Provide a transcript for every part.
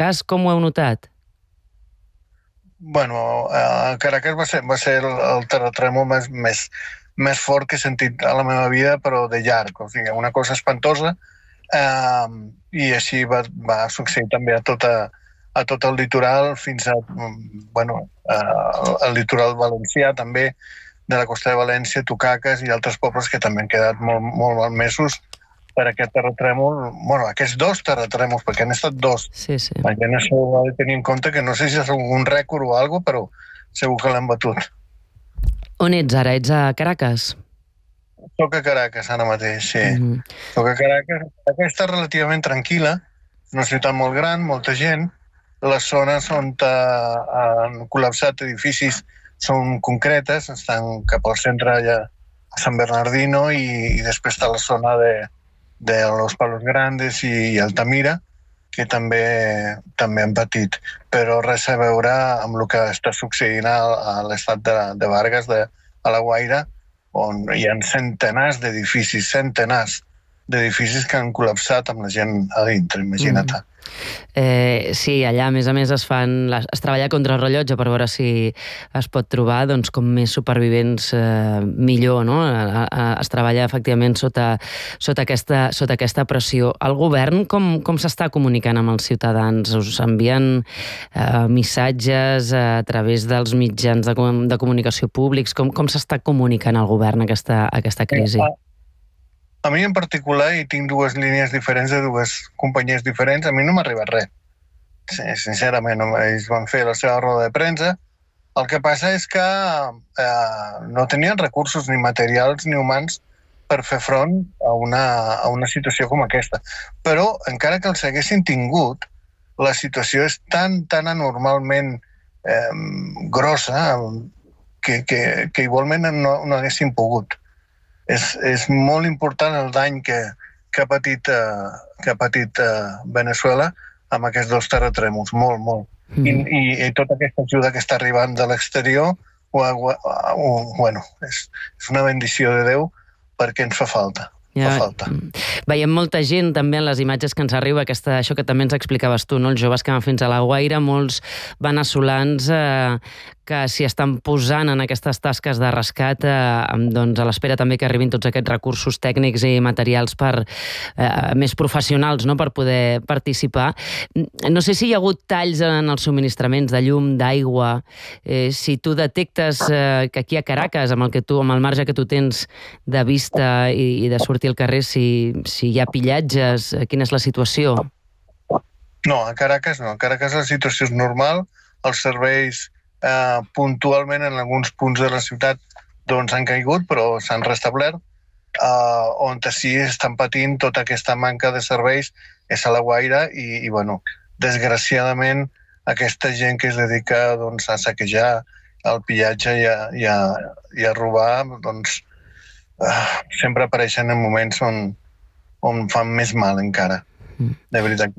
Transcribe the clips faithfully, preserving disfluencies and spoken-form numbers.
Caracas com ho heu notat? Bueno, a Caracas va ser, va ser el, el terratrèmol més, més, més fort que he sentit a la meva vida, però de llarg. O sigui, una cosa espantosa. Eh, I així va, va succeir també a, tota, a tot el litoral, fins a, bueno, eh, el litoral valencià també, de la costa de València, Tucacas i altres pobles que també han quedat molt, molt malmesos per aquest terratrèmol, bueno, aquests dos terratrèmols, perquè han estat dos. Sí, sí. La gent això ho ha de tenir en compte, que no sé si és algun rècord o alguna cosa, però segur que l'han batut. On ets ara? Ets a Caracas? Soc a Caracas ara mateix, sí. Mhm. Soc a Caracas. Caracas està relativament tranquil·la, és una ciutat molt gran, molta gent. Les zones on han col·lapsat edificis són concretes, estan cap al centre allà a San Bernardino i, i després està la zona de, de Los Palos Grandes i Altamira, que també també han patit, però res a veure amb el que està succeint a, a l'estat de, de Vargas, de, a la Guaira, on hi ha centenars d'edificis, centenars d'edificis que han col·lapsat amb la gent a dintre, imagina't. Mm. Eh, sí, allà a més a més es fan es treballa contra el rellotge per veure si es pot trobar doncs, com més supervivents eh, millor, no? Es treballa efectivament sota, sota, aquesta, sota aquesta pressió. El govern com, com s'està comunicant amb els ciutadans? Us envien eh, missatges a través dels mitjans de, de comunicació públics? Com, com s'està comunicant el govern aquesta, aquesta crisi? A mi en particular, i tinc dues línies diferents de dues companyies diferents, a mi no m'ha arribat res. Sincerament, ells van fer la seva roda de premsa. El que passa és que eh, no tenien recursos ni materials ni humans per fer front a una, a una situació com aquesta. Però, encara que els haguessin tingut, la situació és tan, tan anormalment eh, grossa que, que, que igualment no, no haguessin pogut. És, és molt important el dany que, que ha patit, uh, que ha patit uh, Venezuela amb aquests dos terratrèmols, molt, molt. Mm. I, i, I tota aquesta ajuda que està arribant de l'exterior, o, o, o, bueno, és, és una bendició de Déu perquè ens fa falta. Ja, falta. Veiem molta gent també en les imatges que ens arriba, aquesta, això que també ens explicaves tu, no? Els joves que van fins a la Guaira, molts veneçolans eh, que s'hi estan posant en aquestes tasques de rescat eh, doncs a l'espera també que arribin tots aquests recursos tècnics i materials per, eh, més professionals, no? Per poder participar. No sé si hi ha hagut talls en els subministraments de llum, d'aigua, eh, si tu detectes eh, que aquí a Caracas, amb el, que tu, amb el marge que tu tens de vista i, i de sortir al carrer, si, si hi ha pillatges, quina és la situació? No, a Caracas no. A Caracas la situació és normal, els serveis eh, puntualment en alguns punts de la ciutat doncs han caigut, però s'han restablert. Eh, on sí estan patint tota aquesta manca de serveis és a la Guaira i, i bueno, desgraciadament aquesta gent que es dedica doncs, a saquejar el pillatge i a, i a, i a robar, doncs Uh, sempre apareixen en moments on, on fan més mal encara, de veritat.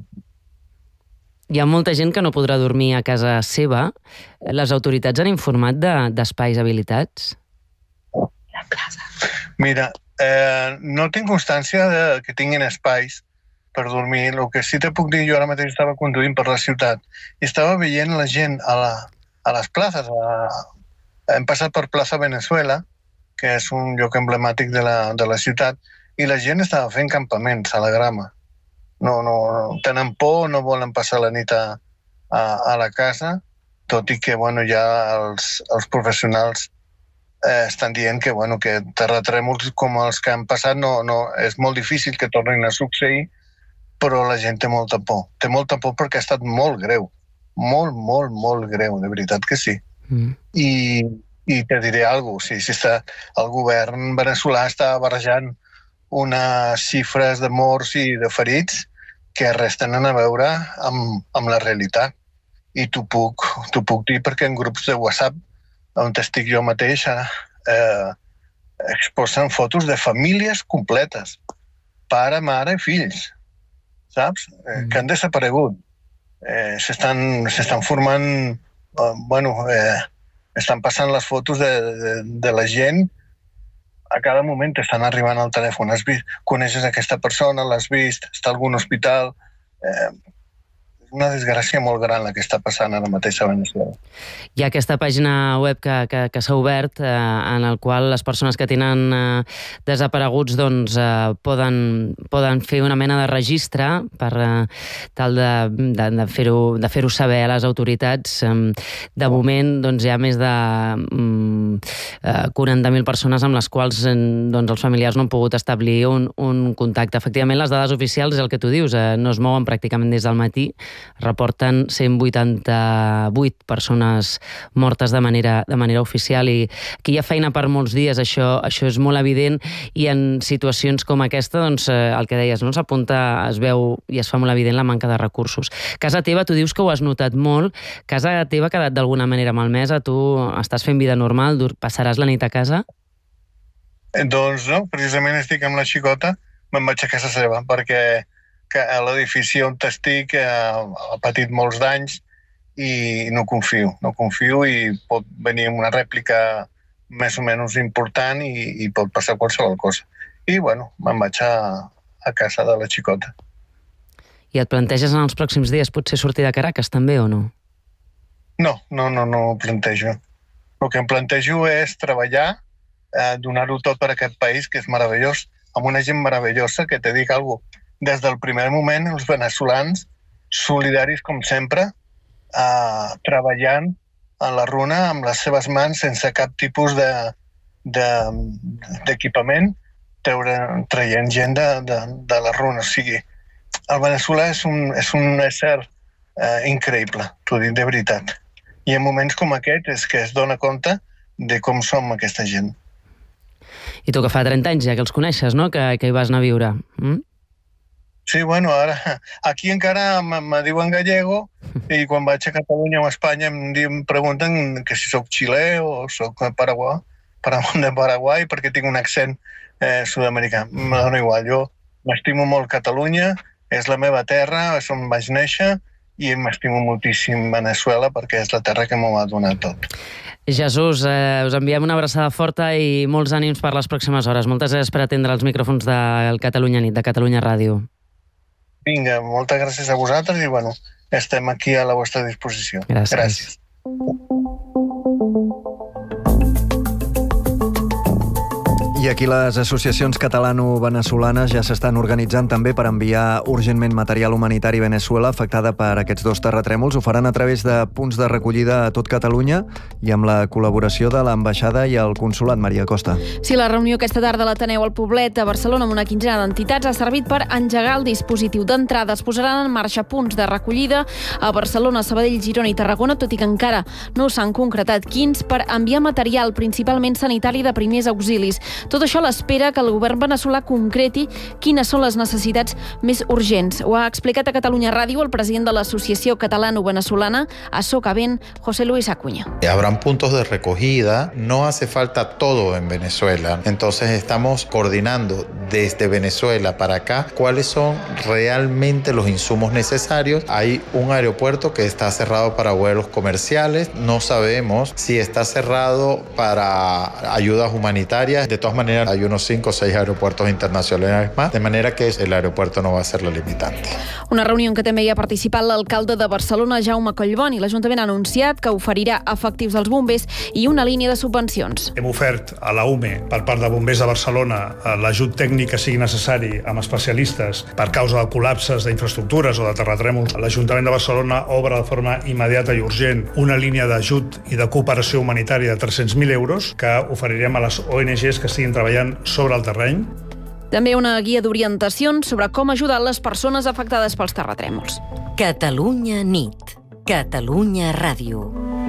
Hi ha molta gent que no podrà dormir a casa seva. Les autoritats han informat de, d'espais habilitats? La plaça. Mira, eh, no tinc constància de que tinguin espais per dormir. El que sí te puc dir, jo ara mateix estava conduint per la ciutat i estava veient la gent a, la, a les places. A, hem passat per Plaça Venezuela, que és un lloc emblemàtic de la, de la ciutat, i la gent estava fent campaments a la grama. No, no, no tenen por, no volen passar la nit a, a, a la casa, tot i que bueno, ja els, els professionals eh, estan dient que, bueno, que terratrèmols com els que han passat no, no, és molt difícil que tornin a succeir, però la gent té molta por. Té molta por perquè ha estat molt greu. Molt, molt, molt greu, de veritat que sí. Mm. I I te diré alguna cosa, si, si està, el govern veneçolà està barrejant unes xifres de morts i de ferits que res tenen a veure amb, amb la realitat. I t'ho puc, t'ho puc dir perquè en grups de WhatsApp, on estic jo mateix, eh, exposen fotos de famílies completes, pare, mare i fills, saps? Eh, que han desaparegut. Eh, s'estan, s'estan formant, eh, bueno... Eh, estan passant les fotos de, de, de la gent, a cada moment estan arribant al telèfon. Has vist, coneixes aquesta persona, l'has vist, està a algun hospital... Eh, una desgràcia molt gran la que està passant ara mateix a Venezuela. Hi ha aquesta pàgina web que, que, que s'ha obert eh, en el qual les persones que tenen eh, desapareguts doncs, eh, poden, poden fer una mena de registre per eh, tal de, de, de fer-ho de fer-ho saber a les autoritats. Eh, de moment doncs, hi ha més de eh, quaranta mil persones amb les quals eh, doncs, els familiars no han pogut establir un, un contacte. Efectivament, les dades oficials és el que tu dius, eh, no es mouen pràcticament des del matí, reporten cent vuitanta-vuit persones mortes de manera, de manera oficial, i aquí hi ha feina per molts dies, això, això és molt evident, i en situacions com aquesta, doncs, eh, el que deies, no s'apunta, es veu i es fa molt evident la manca de recursos. Casa teva, tu dius que ho has notat molt, casa teva ha quedat d'alguna manera malmesa, tu estàs fent vida normal, passaràs la nit a casa? Doncs no, precisament estic amb la xicota, me'n vaig a casa seva, perquè que l'edifici on estic eh, ha patit molts danys i no confio, no confio i pot venir una rèplica més o menys important i, i pot passar qualsevol cosa. I, bueno, me'n vaig a, a casa de la xicota. I et planteges en els pròxims dies potser sortir de Caracas també o no? No, no, no, no ho plantejo. El que em plantejo és treballar, eh, donar-ho tot per aquest país, que és meravellós, amb una gent meravellosa, que te dic alguna cosa. Des del primer moment, els veneçolans, solidaris com sempre, eh, treballant a la runa amb les seves mans sense cap tipus de, de, d'equipament, treure, traient gent de, de, de la runa. O sigui, el Veneçuela és un, és un ésser eh, increïble, t'ho dic de veritat. I en moments com aquest és que es dona compte de com som aquesta gent. I tu que fa trenta anys ja que els coneixes, no?, que, que hi vas anar a viure. Mm? Sí, bueno, ara aquí encara me diuen gallego i quan vaig a Catalunya o a Espanya em, em pregunten que si soc xilè o soc paraguà, de Paraguai, perquè tinc un accent eh, sud-americà. Me dona igual, jo m'estimo molt Catalunya, és la meva terra, és on vaig néixer i m'estimo moltíssim Veneçuela perquè és la terra que m'ho ha donat tot. Jesús, eh, us enviem una abraçada forta i molts ànims per les pròximes hores. Moltes gràcies per atendre els micròfons del Catalunya Nit, de Catalunya Ràdio. Vinga, moltes gràcies a vosaltres i, bueno, estem aquí a la vostra disposició. Gràcies. Gràcies. I aquí les associacions catalano-venezolanes ja s'estan organitzant també per enviar urgentment material humanitari a Veneçuela afectada per aquests dos terratrèmols. Ho faran a través de punts de recollida a tot Catalunya i amb la col·laboració de l'ambaixada i el consolat. Maria Costa. Sí, la reunió aquesta tarda a l'Ateneu al Poblet a Barcelona amb una quinzena d'entitats ha servit per engegar el dispositiu d'entrada. Es posaran en marxa punts de recollida a Barcelona, Sabadell, Girona i Tarragona, tot i que encara no s'han concretat quins, per enviar material, principalment sanitari de primers auxilis. Tot això a l'espera que el govern veneçolà concreti quines són les necessitats més urgents. Ho ha explicat a Catalunya Ràdio el president de l'Associació Catalano-Venezolana, Asocavent, José Luis Acuña. Habrán puntos de recogida, no hace falta todo en Venezuela. Entonces estamos coordinando desde Venezuela para acá cuáles son realmente los insumos necesarios. Hay un aeropuerto que está cerrado para vuelos comerciales. No sabemos si está cerrado para ayudas humanitarias. De todas maneras, hay unos cinco o seis aeropuertos internacionales más, de manera que el aeropuerto no va a ser la limitante. Una reunió en què també hi ha participat l'alcalde de Barcelona, Jaume Collboni. L'Ajuntament ha anunciat que oferirà efectius als bombers i una línia de subvencions. Hem ofert a la U M E, per part de Bombers de Barcelona, l'ajut tècnic que sigui necessari amb especialistes per causa de col·lapses d'infraestructures o de terratrèmols. L'Ajuntament de Barcelona obre de forma immediata i urgent una línia d'ajut i de cooperació humanitària de tres-cents mil euros que oferirem a les O N Ges que estiguin treballant sobre el terreny. També una guia d'orientacions sobre com ajudar les persones afectades pels terratrèmols. Catalunya Nit. Catalunya Ràdio.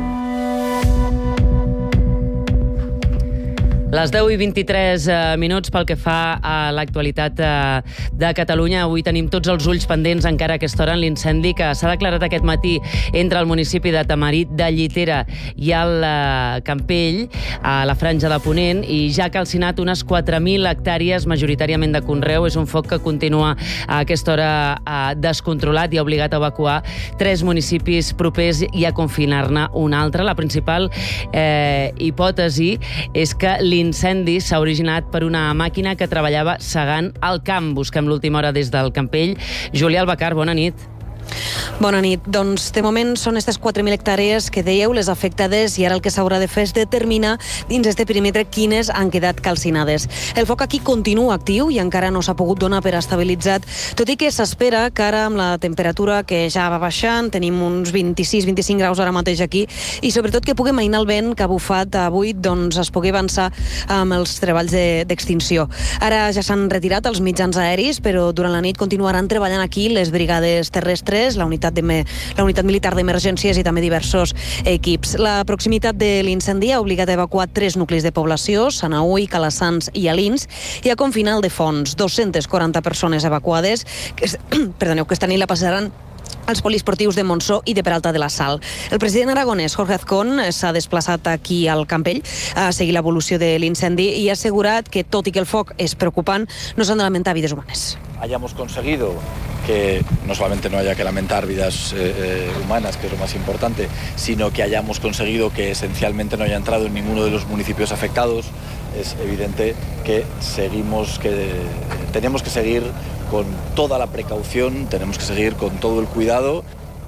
Les deu i vint-i-tres minuts pel que fa a l'actualitat de Catalunya. Avui tenim tots els ulls pendents encara a aquesta hora en l'incendi que s'ha declarat aquest matí entre el municipi de Tamarit de Llitera i el Campell, a la franja de Ponent, i ja ha calcinat unes quatre mil hectàrees, majoritàriament de conreu. És un foc que continua a aquesta hora descontrolat i ha obligat a evacuar tres municipis propers i a confinar-ne un altre. La principal eh, hipòtesi és que l'incendi s'ha originat per una màquina que treballava segant el camp. Busquem l'última hora des del Campell. Julià Albacar, bona nit. Bona nit. Doncs de moment són aquestes quatre mil hectàrees que dèieu les afectades i ara el que s'haurà de fer és determinar dins este perímetre quines han quedat calcinades. El foc aquí continua actiu i encara no s'ha pogut donar per estabilitzat, tot i que s'espera que ara amb la temperatura que ja va baixant, tenim uns vint-i-sis vint-i-cinc graus ara mateix aquí, i sobretot que pugui mainar el vent que ha bufat avui, doncs es pugui avançar amb els treballs d'extinció. Ara ja s'han retirat els mitjans aeris, però durant la nit continuaran treballant aquí les brigades terrestres, la unitat, de me, la unitat militar d'emergències i també diversos equips. La proximitat de l'incendi ha obligat a evacuar tres nuclis de població, Sanaüll, Calassans i Alins, i a confinar el de Fons, dues-centes quaranta persones evacuades, que, perdoneu, que esta nit la passaran als poliesportius de Montsó i de Peralta de la Sal. El president aragonès, Jorge Azcón, s'ha desplaçat aquí al Campell a seguir l'evolució de l'incendi i ha assegurat que, tot i que el foc és preocupant, no s'han de lamentar vides humanes. Hayamos conseguido que no solamente no haya que lamentar vidas eh, eh, humanas, que es lo más importante, sino que hayamos conseguido que esencialmente no haya entrado en ninguno de los municipios afectados, es evidente que seguimos, que tenemos que seguir con toda la precaución, tenemos que seguir con todo el cuidado.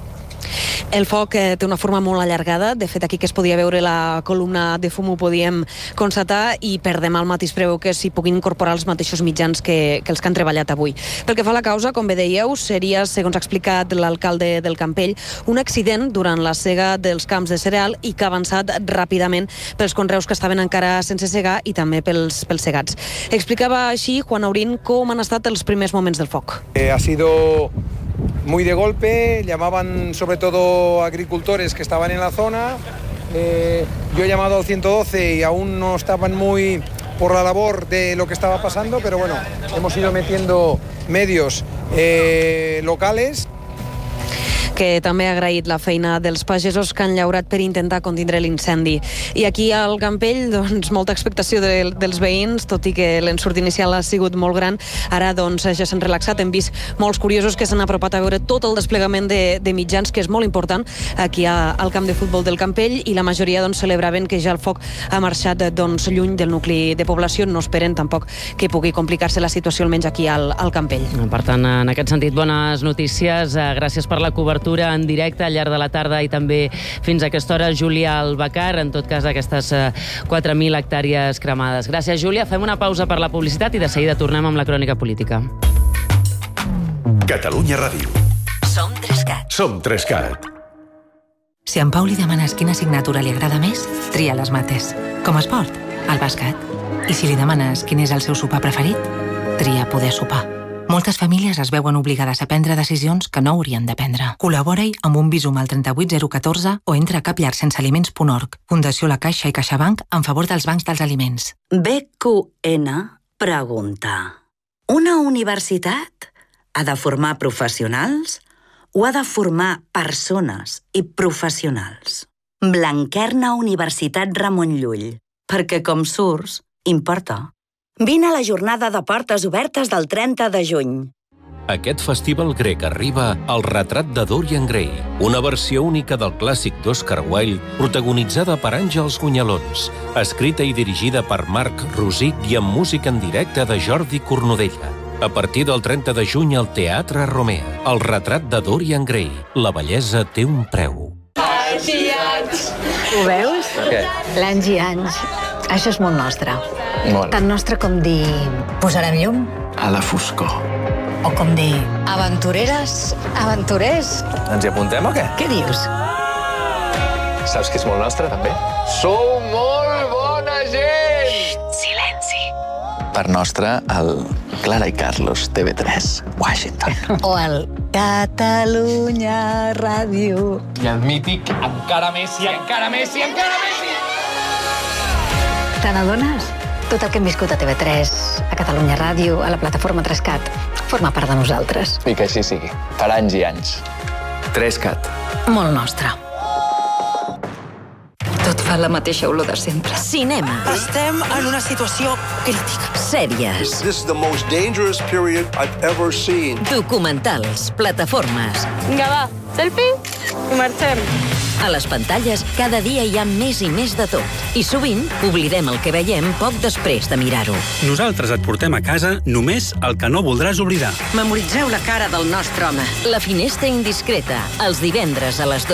El foc eh, té una forma molt allargada. De fet, aquí que es podia veure la columna de fum ho podíem constatar, i per demà al matí es preveu que s'hi puguin incorporar els mateixos mitjans que, que els que han treballat avui. Pel que fa a la causa, com bé dèieu, seria, segons ha explicat l'alcalde del Campell, un accident durant la sega dels camps de cereal i que ha avançat ràpidament pels conreus que estaven encara sense segar i també pels, pels segats. Explicava així Juan Aurín com han estat els primers moments del foc. Eh, ha sido muy de golpe, llamaban sobre todo agricultores que estaban en la zona. Eh, yo he llamado al ciento doce y aún no estaban muy por la labor de lo que estaba pasando, pero bueno, hemos ido metiendo medios eh, locales. Que també ha agraït la feina dels pagesos que han llaurat per intentar contindre l'incendi. I aquí al Campell, doncs, molta expectació de, dels veïns, tot i que l'ensurt inicial ha sigut molt gran. Ara doncs, ja s'han relaxat, hem vist molts curiosos que s'han apropat a veure tot el desplegament de, de mitjans, que és molt important aquí a, al camp de futbol del Campell, i la majoria doncs, celebraven que ja el foc ha marxat doncs, lluny del nucli de població. No esperen tampoc que pugui complicar-se la situació, almenys aquí al, al Campell. Per tant, en aquest sentit, bones notícies. Gràcies per la cobertura en directe al llarg de la tarda i també fins a aquesta hora, Júlia Albacar, en tot cas aquestes quatre mil hectàrees cremades. Gràcies, Júlia. Fem una pausa per la publicitat i de seguida tornem amb la crònica política. Catalunya Ràdio. Som Trescat. Som Trescat. Si a en Pau li demanes quina assignatura li agrada més, tria les mates. Com a esport, el bàsquet. I si li demanes quin és el seu sopar preferit, tria poder sopar. Moltes famílies es veuen obligades a prendre decisions que no haurien de prendre. Col·labora-hi amb un Bizum al trenta-vuit zero catorze o entra a capllarsensealiments punt org. Fundació La Caixa i CaixaBank en favor dels bancs dels aliments. B Q N pregunta: una universitat ha de formar professionals o ha de formar persones i professionals? Blanquerna Universitat Ramon Llull. Perquè com surts, importa. Vine a la jornada de portes obertes del trenta de juny. Aquest festival grec arriba al retrat de Dorian Gray, una versió única del clàssic d'Oscar Wilde, protagonitzada per Àngels Gunyalons, escrita i dirigida per Marc Rosic i amb música en directe de Jordi Cornudella. A partir del trenta de juny al Teatre Romea, el retrat de Dorian Gray. La bellesa té un preu. Anys i anys! Ho veus? Què? L'anys i anys. Això és molt nostre. Molt. Tan nostre com dir... Posarem llum? A la foscor. O com dir... Aventureres, aventurers. Ens hi apuntem o què? Què dius? Saps que és molt nostre, també? Sou molt bona gent! Xxt, silenci. Per nostre, el Clara i Carlos, T V tres, Washington. O el Catalunya Ràdio. I el mític Encara més i encara més i encara més i... Te n'adones? Tot el que hem viscut a T V tres, a Catalunya Ràdio, a la plataforma Trescat, forma part de nosaltres. I que així sigui, per anys i anys. Trescat. Molt nostre. Tot fa la mateixa olor de sempre. Cinema. Estem en una situació crítica. Sèries. This is the most dangerous period I've ever seen. Documentals. Plataformes. Vinga, va. Selfie i marxem. A les pantalles, cada dia hi ha més i més de tot. I sovint, oblidem el que veiem poc després de mirar-ho. Nosaltres et portem a casa només el que no voldràs oblidar. Memoritzeu la cara del nostre home. La finestra indiscreta, els divendres a les